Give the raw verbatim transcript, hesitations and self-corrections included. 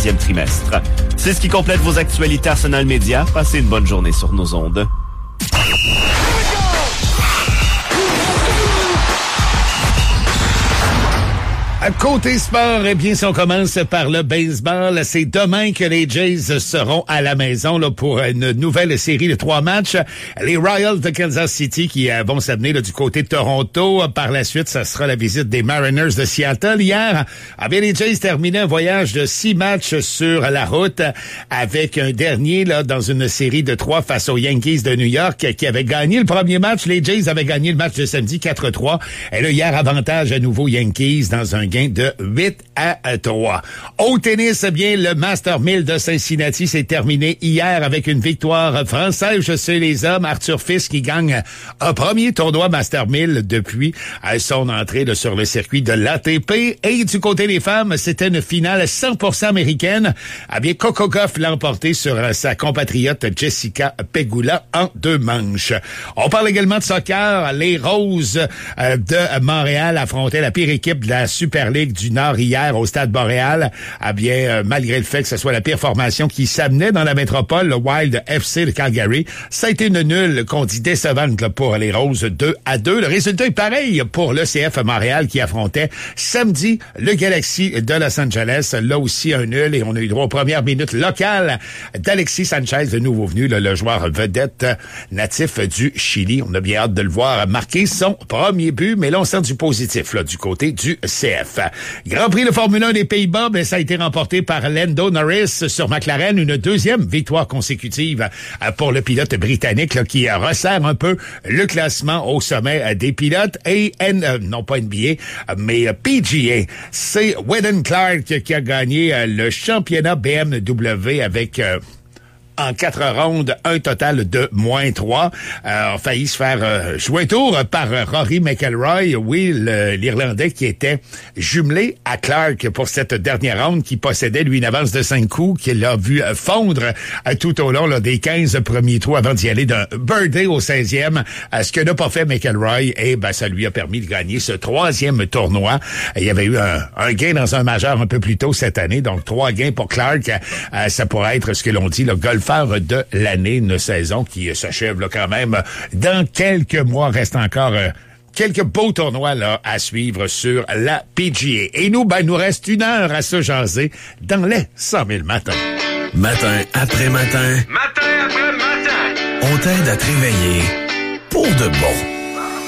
deuxième trimestre. C'est ce qui complète vos actualités Arsenal Média. Passez une bonne journée sur nos ondes. Côté sport, eh bien, si on commence par le baseball, c'est demain que les Jays seront à la maison là, pour une nouvelle série de trois matchs. Les Royals de Kansas City qui euh, vont s'amener là, du côté de Toronto. Par la suite, ça sera la visite des Mariners de Seattle. Hier, eh bien, les Jays terminaient un voyage de six matchs sur la route avec un dernier là dans une série de trois face aux Yankees de New York qui avaient gagné le premier match. Les Jays avaient gagné le match de samedi quatre à trois. Et là, hier, avantage à nouveau Yankees dans un gain de huit à trois. Au tennis, eh bien, le Master mille de Cincinnati s'est terminé hier avec une victoire française chez les hommes. Arthur Fils qui gagne un premier tournoi Master mille depuis son entrée là, sur le circuit de l'A T P. Et du côté des femmes, c'était une finale cent pour cent américaine. Eh bien, Coco Gauff l'a emporté sur sa compatriote Jessica Pegula en deux manches. On parle également de soccer. Les Roses de Montréal affrontaient la pire équipe de la Super Ligue du Nord hier au Stade Boréal. Ah bien, euh, malgré le fait que ce soit la pire formation qui s'amenait dans la métropole, le Wild F C de Calgary, ça a été une nulle qu'on dit décevante là, pour les Roses deux à deux. Le résultat est pareil pour l'E C F Montréal qui affrontait samedi le Galaxy de Los Angeles. Là aussi un nul et on a eu droit aux premières minutes locales d'Alexis Sanchez, le nouveau venu, là, le joueur vedette natif du Chili. On a bien hâte de le voir marquer son premier but, mais là on sent du positif là, du côté du C F. Grand Prix de Formule un des Pays-Bas, ben, ça a été remporté par Lando Norris sur McLaren, une deuxième victoire consécutive pour le pilote britannique là, qui resserre un peu le classement au sommet des pilotes. Et N, euh, non pas N B A, mais P G A, c'est Wayden Clark qui a gagné le championnat B M W avec... Euh, en quatre rondes, un total de moins trois. Euh, a failli se faire euh, jouer un tour par euh, Rory McIlroy, oui, le, l'Irlandais qui était jumelé à Clark pour cette dernière ronde, qui possédait, lui, une avance de cinq coups, qu'il a vu euh, fondre euh, tout au long là, des quinze premiers trous avant d'y aller d'un birdie au seizième. Euh, ce que n'a pas fait McIlroy, et ben ça lui a permis de gagner ce troisième tournoi. Il y avait eu un, un gain dans un majeur un peu plus tôt cette année, donc trois gains pour Clark. Euh, ça pourrait être ce que l'on dit, le golf de l'année, une saison qui s'achève là, quand même dans quelques mois. Reste encore euh, quelques beaux tournois là à suivre sur la P G A. Et nous, ben, nous reste une heure à se jaser dans les cent mille matins. Matin après matin. Matin après matin. On t'aide à te réveiller pour de bon.